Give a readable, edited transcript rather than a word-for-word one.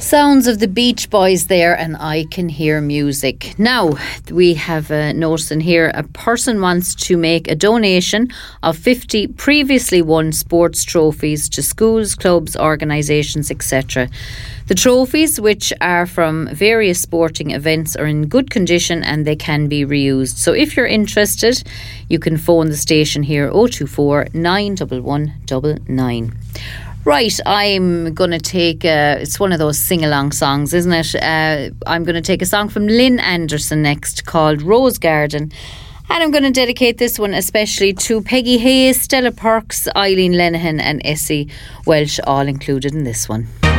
Sounds of the Beach Boys there, and I Can Hear Music. Now, we have a notice in here. A person wants to make a donation of 50 previously won sports trophies to schools, clubs, organisations, etc. The trophies, which are from various sporting events, are in good condition and they can be reused. So if you're interested, you can phone the station here 024 911 99. Right, I'm going to take, it's one of those sing-along songs, isn't it? I'm going to take a song from Lynn Anderson next called Rose Garden. And I'm going to dedicate this one especially to Peggy Hayes, Stella Parks, Eileen Lenihan and Essie Welsh, all included in this one.